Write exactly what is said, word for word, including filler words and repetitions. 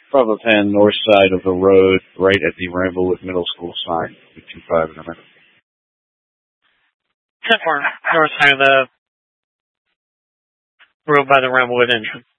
twelve ten north side of the road, right at the Ramblewood Middle School sign, two five in a minute. ten four, north side of the road by the Ramblewood entrance.